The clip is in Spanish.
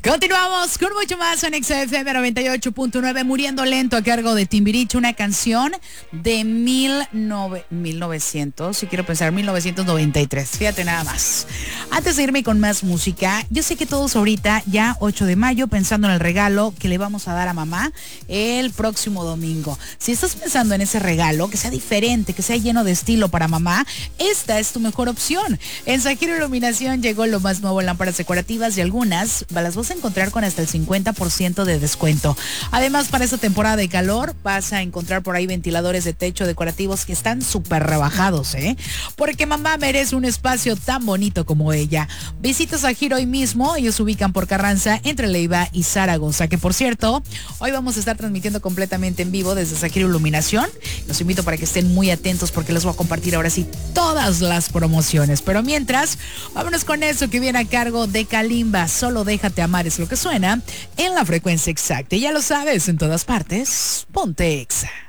Continuamos con mucho más en XFM 98.9, Muriendo Lento, a cargo de Timbiriche, una canción de 1900, si quiero pensar, 1993. Fíjate nada más. Antes de irme con más música, yo sé que todos ahorita, ya 8 de mayo, pensando en el regalo que le vamos a dar a mamá el próximo domingo. Si estás pensando en ese regalo, que sea diferente, que sea lleno de estilo para mamá, esta es tu mejor opción. En Zahiro Iluminación llegó lo más nuevo en lámparas decorativas y algunas las vas a encontrar con hasta el 50% de descuento. Además, para esta temporada de calor vas a encontrar por ahí ventiladores de techo decorativos que están súper rebajados, porque mamá merece un espacio tan bonito como ella. Visita Zahiro hoy mismo. Ellos se ubican por Carranza, entre Leiva y Zaragoza, que por cierto, hoy vamos a estar transmitiendo completamente en vivo desde Zahiro Iluminación. Los invito para que estén muy atentos porque les voy a compartir ahora sí todas las promociones. Pero mientras, vámonos con eso que viene a cargo de Kalimba. Solo déjate amar es lo que suena en la frecuencia exacta. Y ya lo sabes, en todas partes, ponte Exa.